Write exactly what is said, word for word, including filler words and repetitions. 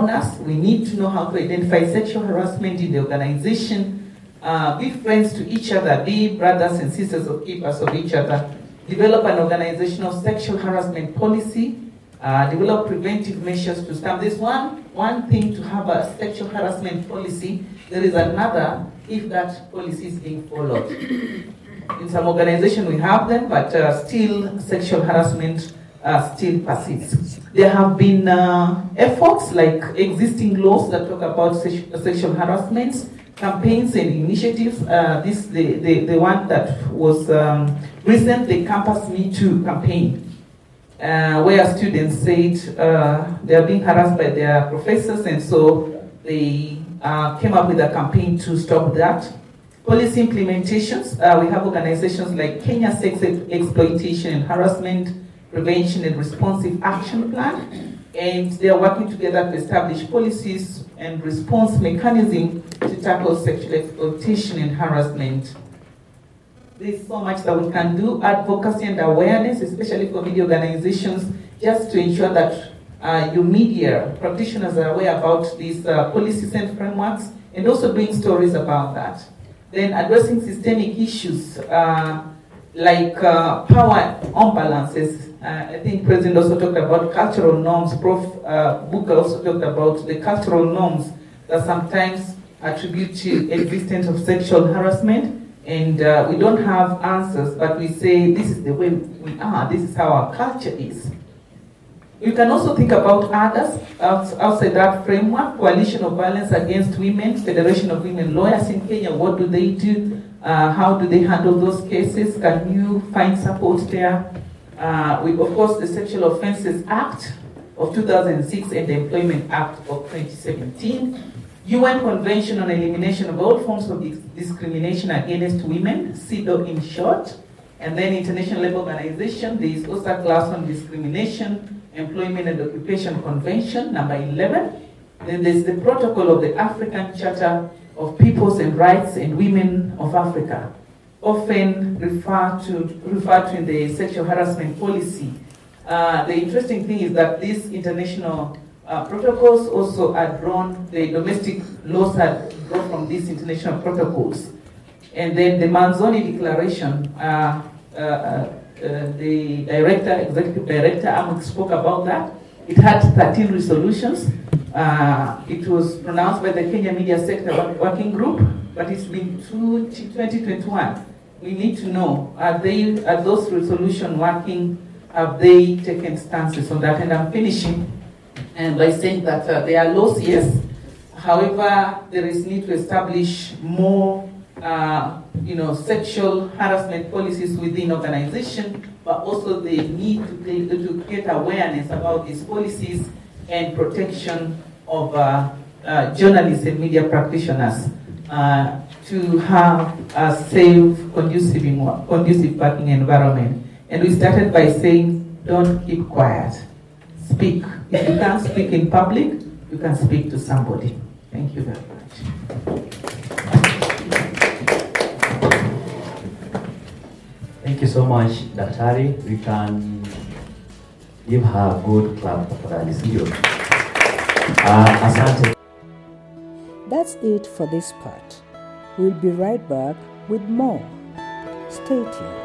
owners. We need to know how to identify sexual harassment in the organization, uh, be friends to each other, be brothers and sisters or keepers of each other, develop an organizational sexual harassment policy, uh, develop preventive measures to stop this. One, one thing to have a sexual harassment policy, there is another if that policy is being followed. In some organizations we have them, but uh, still sexual harassment uh, still persists. There have been uh, efforts like existing laws that talk about se- sexual harassment, campaigns and initiatives. Uh, this the, the, the one that was um, recent, the Campus Me Too campaign, uh, where students said uh, they are being harassed by their professors, and so they uh, came up with a campaign to stop that. Policy implementations, uh, we have organizations like Kenya Sex Exploitation and Harassment Prevention and Responsive Action Plan, and they are working together to establish policies and response mechanisms to tackle sexual exploitation and harassment. There's so much that we can do, advocacy and awareness, especially for media organizations, just to ensure that uh, your media practitioners are aware about these uh, policies and frameworks, and also doing stories about that. Then addressing systemic issues uh, like uh, power imbalances. Uh, I think President also talked about cultural norms. Professor Uh, Booker also talked about the cultural norms that sometimes attribute to existence of sexual harassment, and uh, we don't have answers, but we say this is the way we are, this is how our culture is. You can also think about others outside that framework. Coalition of Violence Against Women, Federation of Women Lawyers in Kenya, what do they do? Uh, how do they handle those cases? Can you find support there? Uh, we, of course, the Sexual Offences Act of two thousand six and the Employment Act of twenty seventeen. U N Convention on Elimination of All Forms of Discrimination Against Women, CEDAW in short. And then International Labour Organization, there is also a class on discrimination, Employment and Occupation Convention, number eleven. Then there's the Protocol of the African Charter of Peoples and Rights and Women of Africa, often referred to, referred to in the sexual harassment policy. Uh, the interesting thing is that these international uh, protocols also are drawn, the domestic laws are drawn from these international protocols. And then the Manzoni Declaration, uh, uh, uh, Uh, the director, executive director, Amuk spoke about that. It had thirteen resolutions. Uh, it was pronounced by the Kenya Media Sector Working Group, but it's been through twenty twenty-one. We need to know, are they, are those resolutions working? Have they taken stances on that? And I'm finishing and by saying that uh, there are laws, yes. However, there is need to establish more Uh, you know, sexual harassment policies within organization, but also they need to, play, to create awareness about these policies and protection of uh, uh, journalists and media practitioners uh, to have a safe, conducive, conducive working environment. And we started by saying, don't keep quiet. Speak. If you can't speak in public, you can speak to somebody. Thank you very much. Thank you so much, Daktari. We can give her a good clap for that. Uh, asante. That's it for this part. We'll be right back with more. Stay tuned.